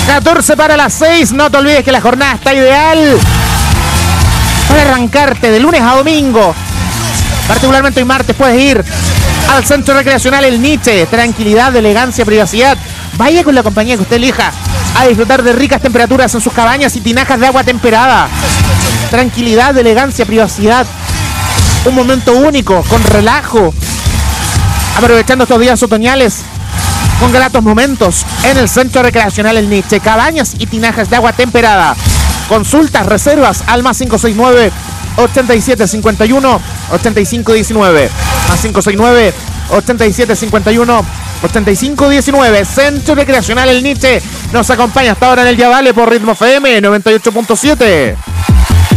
14 para las 6. No te olvides que la jornada está ideal para arrancarte de lunes a domingo. Particularmente hoy martes puedes ir al Centro Recreacional El Nietzsche. Tranquilidad, elegancia, privacidad. Vaya con la compañía que usted elija a disfrutar de ricas temperaturas en sus cabañas y tinajas de agua temperada. Tranquilidad, elegancia, privacidad. Un momento único, con relajo. Aprovechando estos días otoñales con gratos momentos en el Centro Recreacional El Nietzsche. Cabañas y tinajas de agua temperada. Consultas, reservas al más 569 8751 8519. Más 569 8751 8519. Centro Recreacional El Nietzsche nos acompaña hasta ahora en el Ya Dale por Ritmo FM 98.7.